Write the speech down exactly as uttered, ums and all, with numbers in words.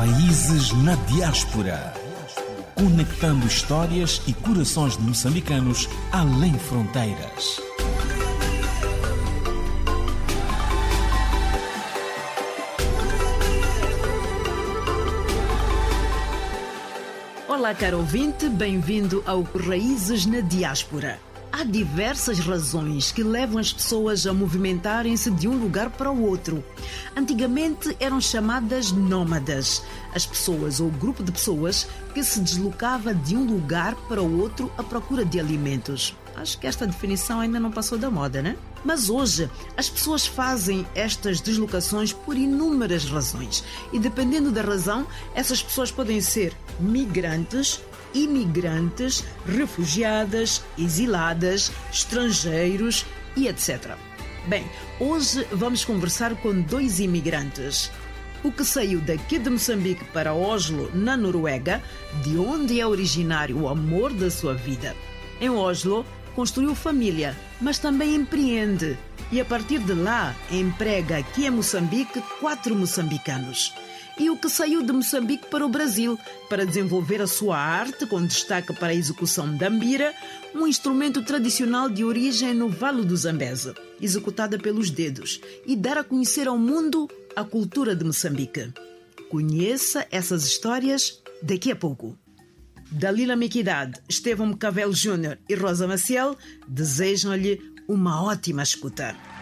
Raízes na Diáspora. Conectando histórias e corações de moçambicanos além fronteiras. Olá, caro ouvinte, bem-vindo ao Raízes na Diáspora. Há diversas razões que levam as pessoas a movimentarem-se de um lugar para o outro. Antigamente eram chamadas nómadas, as pessoas ou grupo de pessoas que se deslocava de um lugar para o outro à procura de alimentos. Acho que esta definição ainda não passou da moda, né? Mas hoje as pessoas fazem estas deslocações por inúmeras razões e, dependendo da razão, essas pessoas podem ser migrantes, imigrantes, refugiadas, exiladas, estrangeiros e etcétera. Bem, hoje vamos conversar com dois imigrantes. O que saiu daqui de Moçambique para Oslo, na Noruega, de onde é originário o amor da sua vida. Em Oslo, construiu família, mas também empreende. E a partir de lá, emprega aqui em Moçambique quatro moçambicanos. E o que saiu de Moçambique para o Brasil, para desenvolver a sua arte, com destaque para a execução da mbira, um instrumento tradicional de origem no Vale do Zambeze, executada pelos dedos, e dar a conhecer ao mundo a cultura de Moçambique. Conheça essas histórias daqui a pouco. Dalila Miquidade, Estevão Mcavel Júnior e Rosa Maciel desejam-lhe uma ótima escuta.